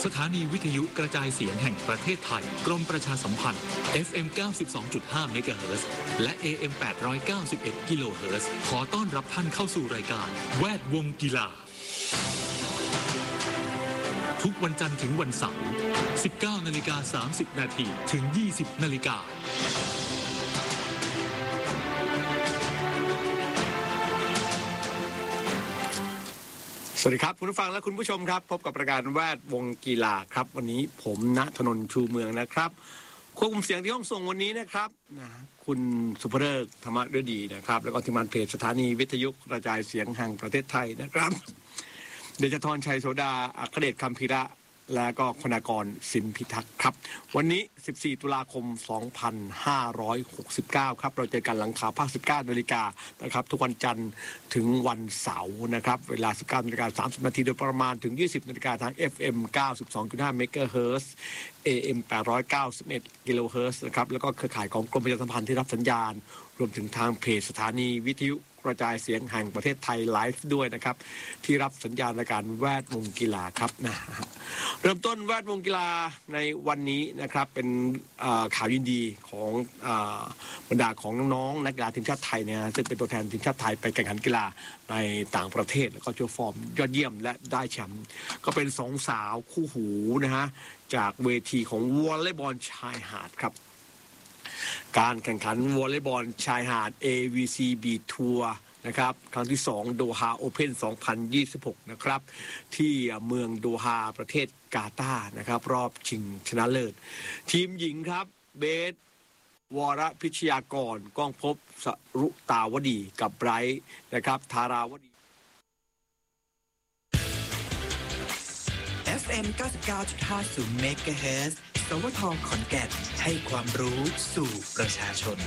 สถานีวิทยุกระจายเสียงแห่งประเทศไทยกรมประชาสัมพันธ์ FM 92.5 เมกะเฮิรตซ์และ AM 891 กิโลเฮิรตซ์ขอต้อนรับท่านเข้าสู่รายการแวดวงกีฬาทุกวันจันทร์ถึงวันเสาร์ 19:30 น.ถึง 20:00 น. สวัสดีครับคุณผู้ฟังและคุณผู้ชมครับพบกับรายการแวดวงกีฬาครับวันนี้ผมณธนนท์ชูเมืองนะครับควบคุมเสียงที่ห้องส่งวันนี้นะครับคุณสุภเริกธรรมฤดีนะครับแล้วก็ทีมงานเพจสถานีวิทยุกระจายเสียงแห่งประเทศไทยนะครับเดชธรชัยโสดาอัครเดชคำพิระและก็คนากรสินพิทักษ์ครับวันนี้14ตุลาคม2569ครับเราเจอกันหลังข่าวภาค 19 นาฬิกานะครับทุกวันจันทร์ถึงวันเสาร์นะครับเวลา 19:30 น.โดยประมาณถึง 20:00 น.ทาง FM 92.5 เมกะเฮิรตซ์ AM 891 กิโลเฮิรตซ์นะครับแล้วก็เครือข่ายของกรมประชาสัมพันธ์ที่รับสัญญาณรวมถึงทางเพจสถานีวิทยุกระจายเสียงแห่งประเทศไทยไลฟ์ด้วยนะครับที่รับสัญญาณรายการแวดวงกีฬาครับนะเริ่มต้นแวดวงกีฬาในวันนี้นะครับเป็นข่าวยินดีของบรรดาของน้องๆนักกีฬาทีมชาติไทยเนี่ยซึ่งเป็นตัวแทนทีมชาติไทยไปแข่งขันกีฬาในต่างประเทศแล้วก็โชว์ฟอร์มยอดเยี่ยมและได้แชมป์ก็เป็นสองสาวคู่หูนะฮะจากเวทีของวอลเลย์บอลชายหาดครับการแข่งขันวอลเลย์บอลชายหาด AVC Beach Tour นะครับครั้งที่2โดฮาโอเพ่น2026นะครับที่เมืองโดฮาประเทศกาตาร์นะครับรอบชิงชนะเลิศทีมหญิงครับเบสวรพิชยากรก้องภพสรุตาวดีกับไบรท์นะครับธาราวดี FM 99.50 เมกะเฮิรตซ์สวท.ขอนแก่นให้ความรู้สู่ประชาชน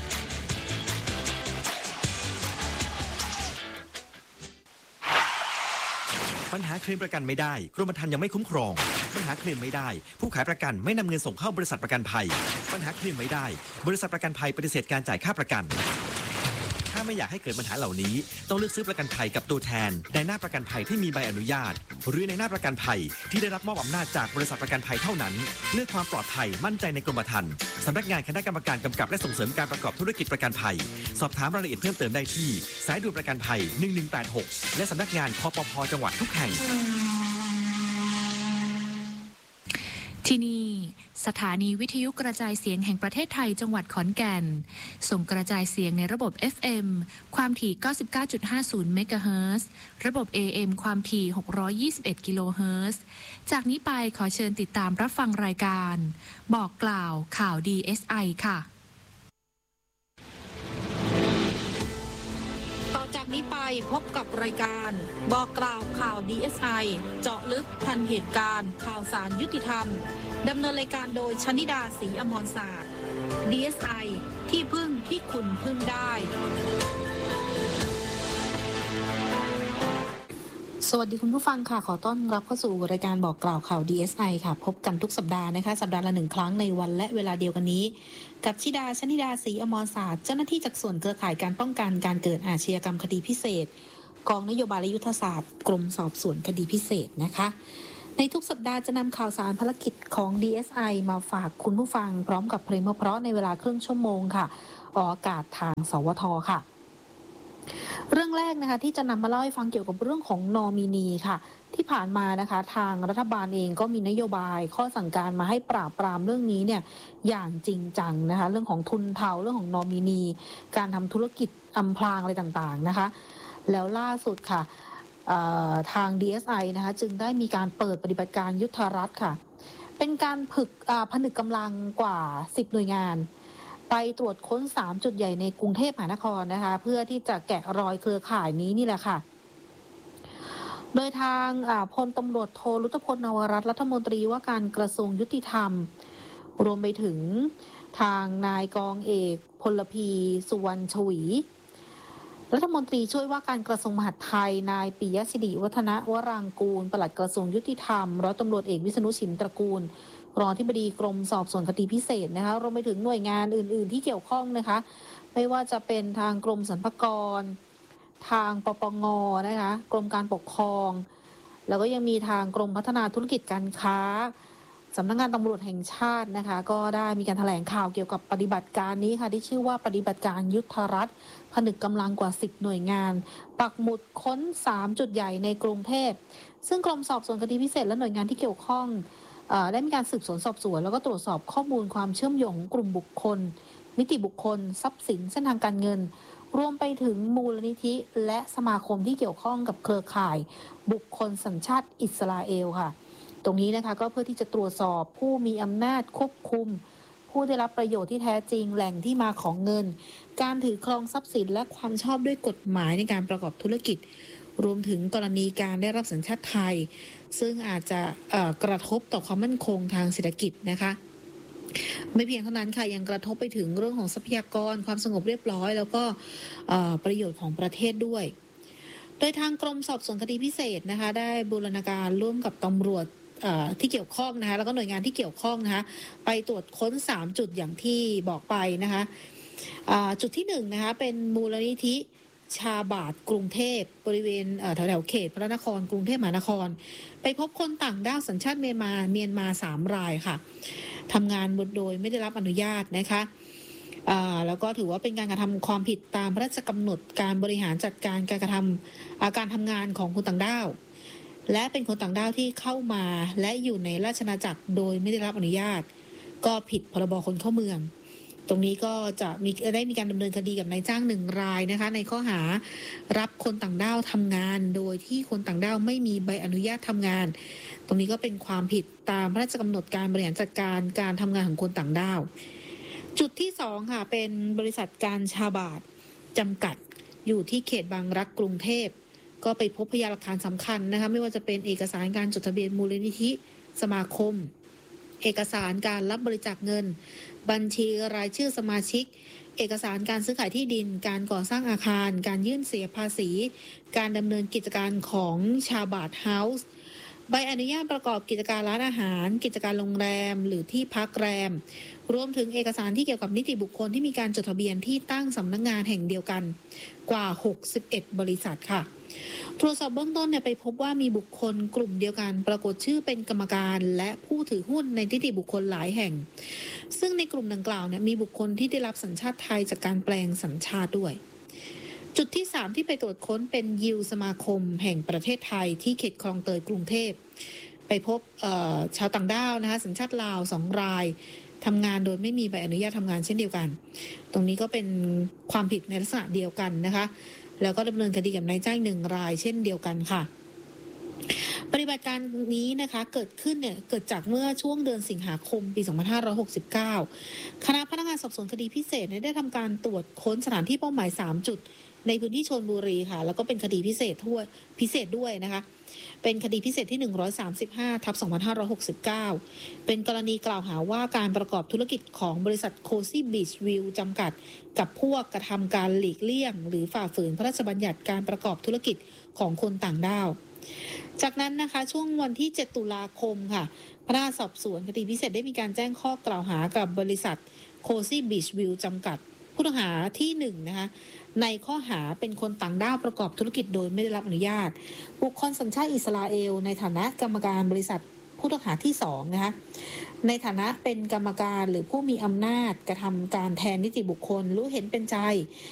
ปัญหาเคลมประกันไม่ได้กรมธรรม์ยังไม่คุ้มครองปัญหาเคลมไม่ได้ผู้ขายประกันไม่นำเงินส่งเข้าบริษัทประกันภัยปัญหาเคลมไม่ได้บริษัทประกันภัยปฏิเสธการจ่ายค่าประกันถ้าไม่อยากให้เกิดปัญหาเหล่านี้ต้องเลือกซื้อประกันภัยกับตัวแทนในหน้าประกันภัยที่มีใบอนุญาตหรือในหน้าประกันภัยที่ได้รับมอบอำนาจจากบริษัทประกันภัยเท่านั้นเลือกความปลอดภัยมั่นใจในกรมธรรม์สำนักงานคณะกรรมการกำกับและส่งเสริมการประกอบธุรกิจประกันภัยสอบถามรายละเอียดเพิ่มเติมได้ที่สายด่วนประกันภัย1186และสำนักงานคปภ.จังหวัดทุกแห่งที่นี่สถานีวิทยุกระจายเสียงแห่งประเทศไทยจังหวัดขอนแก่นส่งกระจายเสียงในระบบ FM ความถี่ 99.50 เมกะเฮิรตซ์ระบบ AM ความถี่ 621 กิโลเฮิรตซ์จากนี้ไปขอเชิญติดตามรับฟังรายการบอกกล่าวข่าว DSI ค่ะต่อจากนี้ไปพบกับรายการบอกกล่าวข่าว DSI เจาะลึกทันเหตุการณ์ข่าวสารยุติธรรมดำเนินรายการโดยชนิดาศรีอมรศาสตร์ DSI ที่พึ่งที่คุณพึ่งได้สวัสดีคุณผู้ฟังค่ะขอต้อนรับเข้าสู่รายการบอกกล่าวข่าว DSI ค่ะพบกันทุกสัปดาห์นะคะสัปดาห์ละ1ครั้งในวันและเวลาเดียวกันนี้กับชนิดาศรีอมรศาสตร์เจ้าหน้าที่จากส่วนเครือข่ายการป้องกันการเกิดอาชญากรรมคดีพิเศษกองนโยบายและยุทธศาสตร์กรมสอบสวนคดีพิเศษนะคะในทุกสัปดาห์จะนำข่าวสารภารกิจของ DSI มาฝากคุณผู้ฟังพร้อมกับเพลงเพราะในเวลาครึ่งชั่วโมงค่ะออกอากาศทางสวท.ค่ะเรื่องแรกนะคะที่จะนำมาเล่าให้ฟังเกี่ยวกับเรื่องของนอมินีค่ะที่ผ่านมานะคะทางรัฐบาลเองก็มีนโยบายข้อสั่งการมาให้ปราบปรามเรื่องนี้เนี่ยอย่างจริงจังนะคะเรื่องของทุนเทาเรื่องของนอมินีการทำธุรกิจอำพรางอะไรต่างๆนะคะแล้วล่าสุดค่ะทาง DSI นะคะจึงได้มีการเปิดปฏิบัติการยุทธรัฐค่ะเป็นการผนึกกำลังกว่า10หน่วยงานไปตรวจค้น3จุดใหญ่ในกรุงเทพมหานครนะคะเพื่อที่จะแกะรอยเครือข่ายนี้นี่แหละค่ะโดยทางพลตำรวจโทรุตพลนวรัตน์รัฐมนตรีว่าการกระทรวงยุติธรรมรวมไปถึงทางนายกองเอกพลพีสุวรรณชวีรัฐมนตรีช่วยว่าการกระทรวงมหาดไทยนายปิยศิริวัฒนวรางกูลปลัดกระทรวงยุติธรรมร้อยตำรวจเอกวิษณุชิมตระกูลรองอธิบดีกรมสอบสวนคดีพิเศษนะคะรวมไปถึงหน่วยงานอื่นๆที่เกี่ยวข้องนะคะไม่ว่าจะเป็นทางกรมสรรพากรทางปปงนะคะกรมการปกครองแล้วก็ยังมีทางกรมพัฒนาธุรกิจการค้าสำนักงานตำรวจแห่งชาตินะคะก็ได้มีการแถลงข่าวเกี่ยวกับปฏิบัติการนี้ค่ะที่ชื่อว่าปฏิบัติการยุทธรัฐผนึกกำลังกว่า10หน่วยงานปักหมุดค้น3จุดใหญ่ในกรุงเทพซึ่งกรมสอบสวนคดีพิเศษและหน่วยงานที่เกี่ยวข้องได้มีการสืบสวนสอบสวนแล้วก็ตรวจสอบข้อมูลความเชื่อมโยงของกลุ่มบุคคลนิติบุคคลทรัพย์สินเส้นทางการเงินรวมไปถึงมูลนิธิและสมาคมที่เกี่ยวข้องกับเครือข่ายบุคคลสัญชาติอิสราเอลค่ะตรงนี้นะคะก็เพื่อที่จะตรวจสอบผู้มีอำนาจควบคุมผู้ได้รับประโยชน์ที่แท้จริงแหล่งที่มาของเงินการถือครองทรัพย์สินและความชอบด้วยกฎหมายในการประกอบธุรกิจรวมถึงกรณีการได้รับสัญชาติไทยซึ่งอาจจะกระทบต่อความมั่นคงทางเศรษฐกิจนะคะไม่เพียงเท่านั้นค่ะยังกระทบไปถึงเรื่องของทรัพยากรความสงบเรียบร้อยแล้วก็ประโยชน์ของประเทศด้วยโดยทางกรมสอบสวนคดีพิเศษนะคะได้บูรณาการร่วมกับตำรวจที่เกี่ยวข้องนะคะแล้วก็หน่วยงานที่เกี่ยวข้องนะคะไปตรวจค้น3จุดอย่างที่บอกไปนะคะจุดที่1นะคะเป็นมูลนิธิชาบาทกรุงเทพบริเวณแถวเขตพระนครกรุงเทพมหานครไปพบคนต่างด้าวสัญชาติเมียนมา3 รายค่ะทำงานโดยไม่ได้รับอนุญาตนะคะแล้วก็ถือว่าเป็นการกระทำความผิดตามพระราชกำหนดการบริหารจัดการการกระทำการทำงานของคนต่างด้าวและเป็นคนต่างด้าวที่เข้ามาและอยู่ในราชอาณาจักรโดยไม่ได้รับอนุญาตก็ผิดพรบคนเข้าเมืองตรงนี้ก็จะได้มีการดำเนินคดีกับนายจ้าง1 รายนะคะในข้อหารับคนต่างด้าวทำงานโดยที่คนต่างด้าวไม่มีใบอนุญาตทำงานตรงนี้ก็เป็นความผิดตามพระราชกำหนดการบริหารจัดการการทำงานของคนต่างด้าวจุดที่2ค่ะเป็นบริษัทการชาบาทจำกัดอยู่ที่เขตบางรักกรุงเทพก็ไปพบพยานหลักฐานสำคัญนะคะไม่ว่าจะเป็นเอกสารการจดทะเบียนมูลนิธิสมาคมเอกสารการรับบริจาคเงินบัญชีรายชื่อสมาชิกเอกสารการซื้อขายที่ดินการก่อสร้างอาคารการยื่นเสียภาษีการดำเนินกิจการของชาบาทเฮาส์ใบอนุญาตประกอบกิจการร้านอาหารกิจการโรงแรมหรือที่พักแรมรวมถึงเอกสารที่เกี่ยวกับนิติบุคคลที่มีการจดทะเบียนที่ตั้งสำนักงานแห่งเดียวกันกว่า61 บริษัทค่ะตรวจสอบเบื้องต้นไปพบว่ามีบุคคลกลุ่มเดียวกันปรากฏชื่อเป็นกรรมการและผู้ถือหุ้นในนิติบุคคลหลายแห่งซึ่งในกลุ่มดังกล่าวมีบุคคลที่ได้รับสัญชาติไทยจากการแปลงสัญชาติด้วยจุดที่3ที่ไปตรวจค้นเป็นยิวสมาคมแห่งประเทศไทยที่เขตคลองเตยกรุงเทพไปพบชาวต่างด้าวนะคะสัญชาติลาว2 รายทำงานโดยไม่มีใบอนุญาตทำงานเช่นเดียวกันตรงนี้ก็เป็นความผิดในลักษณะเดียวกันนะคะแล้วก็ดำเนินคดีกับนายจ้าง1 รายเช่นเดียวกันค่ะปฏิบัติการนี้นะคะเกิดขึ้นเกิดจากเมื่อช่วงเดือนสิงหาคมปี 2569 คณะพนักงานสอบสวนคดีพิเศษได้ทำการตรวจค้นสถานที่เป้าหมาย3 จุดในพื้นที่ชลบุรีค่ะแล้วก็เป็นคดีพิเศษด้วยนะคะเป็นคดีพิเศษที่135/2569เป็นกรณีกล่าวหาว่าการประกอบธุรกิจของบริษัทโคซี่บีชวิวจำกัดกับพวกกระทำการหลีกเลี่ยงหรือฝ่าฝืนพระราชบัญญัติการประกอบธุรกิจของคนต่างด้าวจากนั้นนะคะช่วงวันที่7 ตุลาคมค่ะพนักงานสอบสวนคดีพิเศษได้มีการแจ้งข้อกล่าวหากับบริษัทโคซี่บีชวิวจำกัดผู้ต้องหาที่1นะคะในข้อหาเป็นคนต่างด้าวประกอบธุรกิจโดยไม่ได้รับอนุญาตบุคคลสัญชาติอิสราเอลในฐานะกรรมการบริษัทผู้ต้องหาที่2นะคะในฐานะเป็นกรรมการหรือผู้มีอำนาจกระทำการแทนนิติบุคคลรู้เห็นเป็นใจ